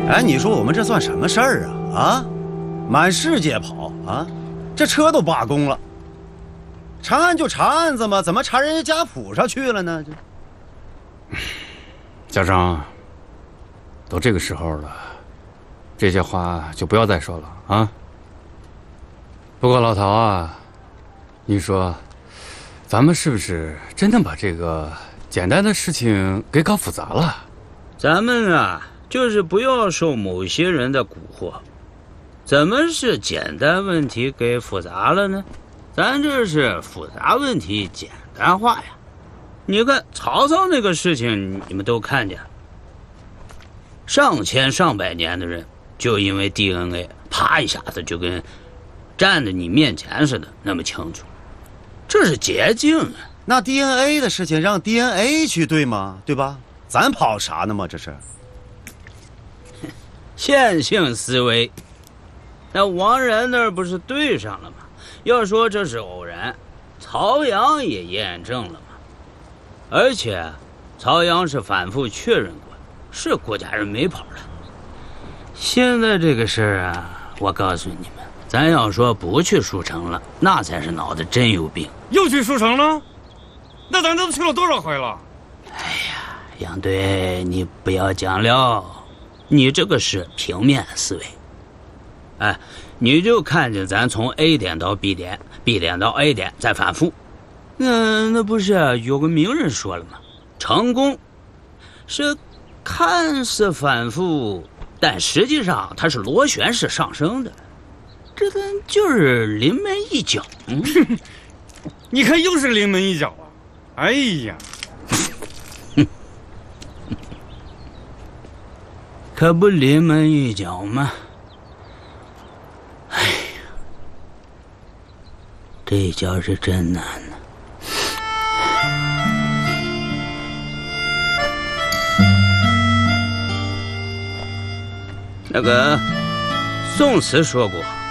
哎，你说我们这算什么事儿啊？啊，满世界跑啊，这车都罢工了。查案就查案子嘛，怎么查人家家谱上去了呢？ 家长，都这个时候了，这些话就不要再说了啊。不过老陶啊，你说，咱们是不是真的把这个简单的事情给搞复杂了？ 咱们啊，就是不要受某些人的蛊惑。怎么是简单问题给复杂了呢？咱这是复杂问题简单化呀。你看曹操那个事情，你们都看见了，上千上百年的人，就因为 DNA， 啪一下子就跟站在你面前似的那么清楚，这是捷径啊。 那 DNA 的事情让 DNA 去对吗？对吧？咱跑啥呢嘛？这是线性思维。那王然那儿不是对上了吗？要说这是偶然，曹阳也验证了嘛。而且曹阳是反复确认过，是郭家人没跑了。现在这个事儿啊，我告诉你们，咱要说不去书城了，那才是脑子真有病。 又去书城了？那咱都去了多少回了？ 哎呀，杨队，你不要讲了，你这个是平面思维。哎，你就看见咱从 A 点到 B 点 ，B 点到 A 点再反复。那不是有个名人说了吗？成功是看似反复，但实际上它是螺旋式上升的。这个就是临门一脚。 你看又是临门一脚啊！哎呀， 可不临门一脚吗？哎呀，这一脚是真难呢。那个宋词说过，